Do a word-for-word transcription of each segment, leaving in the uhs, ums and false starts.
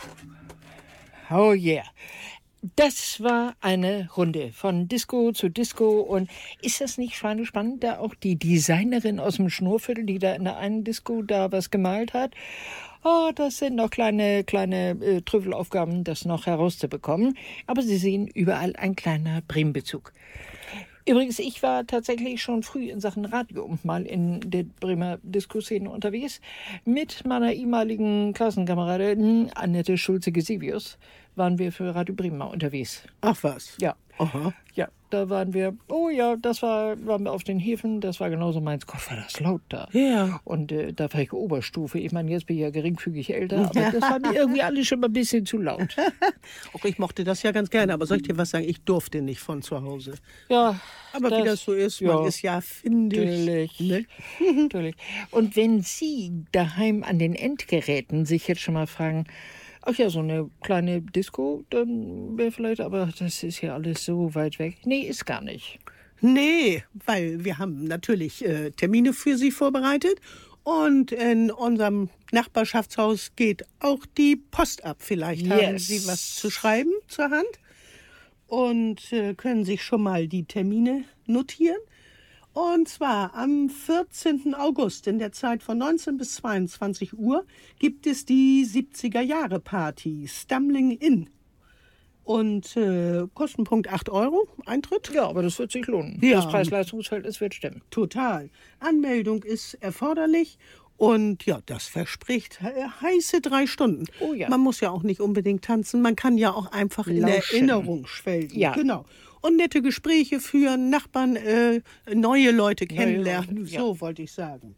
Oh yeah. Das war eine Runde von Disco zu Disco. Und ist das nicht spannend, da auch die Designerin aus dem Schnurrviertel, die da in der einen Disco da was gemalt hat? Oh, das sind noch kleine, kleine äh, Trüffelaufgaben, das noch herauszubekommen. Aber Sie sehen überall ein kleiner Bremen-Bezug. Übrigens, ich war tatsächlich schon früh in Sachen Radio mal in der Bremer Disco-Szene unterwegs. Mit meiner ehemaligen Klassenkameradin Annette Schulze-Gesivius waren wir für Radio Bremen mal unterwegs. Ach was? Ja. Aha. Ja, da waren wir, oh ja, das war, waren wir auf den Häfen, das war genauso meins. Gott, war das laut da. Ja. Und äh, da war ich Oberstufe. Ich meine, jetzt bin ich ja geringfügig älter, aber das war mir irgendwie alles schon mal ein bisschen zu laut. Auch ich mochte das ja ganz gerne, aber soll ich dir was sagen? Ich durfte nicht von zu Hause. Ja. Aber das, wie das so ist, man ja, ist ja findig. Natürlich, ne? natürlich. Und wenn Sie daheim an den Endgeräten sich jetzt schon mal fragen, ach ja, so eine kleine Disco, dann wäre vielleicht, aber das ist ja alles so weit weg. Nee, ist gar nicht. Nee, weil wir haben natürlich äh, Termine für Sie vorbereitet und in unserem Nachbarschaftshaus geht auch die Post ab. Vielleicht yes. haben Sie was zu schreiben zur Hand und äh, können sich schon mal die Termine notieren. Und zwar am vierzehnten August in der Zeit von neunzehn bis zweiundzwanzig Uhr gibt es die siebziger-Jahre-Party Stumbling Inn. Und äh, Kostenpunkt acht Euro Eintritt. Ja, aber das wird sich lohnen. Ja. Das Preis-Leistungs-Verhältnis wird stimmen. Total. Anmeldung ist erforderlich. Und ja, das verspricht heiße drei Stunden. Oh ja. Man muss ja auch nicht unbedingt tanzen, man kann ja auch einfach in Lauschen. Erinnerung schwelgen. Ja. Genau. Und nette Gespräche führen, Nachbarn, äh, neue Leute kennenlernen. Neue Leute, ja. So wollte ich sagen.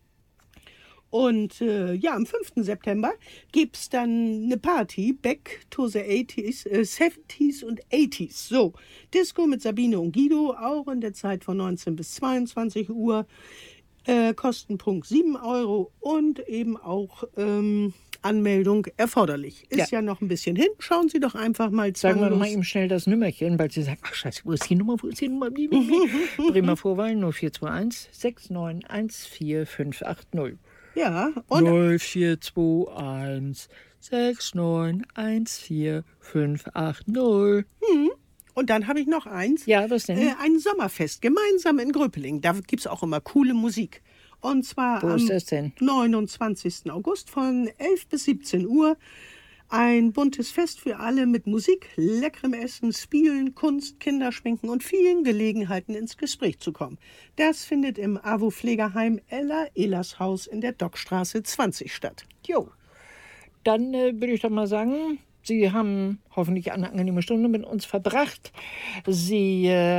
Und äh, ja, am fünften September gibt es dann eine Party, Back to the eighties, äh, seventies und eighties. So, Disco mit Sabine und Guido, auch in der Zeit von neunzehn bis zweiundzwanzig Uhr. Äh, Kostenpunkt sieben Euro und eben auch ähm, Anmeldung erforderlich. Ist ja. ja noch ein bisschen hin. Schauen Sie doch einfach mal zu. Sagen wir doch mal eben schnell das Nummerchen, weil Sie sagen, ach scheiße, wo ist die Nummer, wo ist die Nummer? Bremer Vorwahl null vier zwei eins sechs neun eins vier fünf acht null. Ja. Und null vier zwei eins sechs neun eins vier fünf acht null. Hm. Und dann habe ich noch eins. Ja, was denn? Äh, ein Sommerfest, gemeinsam in Gröpeling. Da gibt es auch immer coole Musik. Und zwar Wo am ist das denn? neunundzwanzigsten August von elf bis siebzehn Uhr. Ein buntes Fest für alle mit Musik, leckerem Essen, Spielen, Kunst, Kinderschminken und vielen Gelegenheiten ins Gespräch zu kommen. Das findet im A W O-Pflegeheim Ella Ehlers Haus in der Dockstraße zwanzig statt. Jo, dann äh, würde ich doch mal sagen, Sie haben hoffentlich eine angenehme Stunde mit uns verbracht. Sie äh,